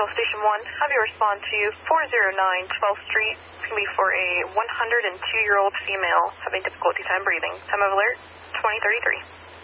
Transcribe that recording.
Central Station 1, have you respond to 409 12th Street. It's going to be for a 102-year-old female having difficulty time breathing. Time of alert, 2033.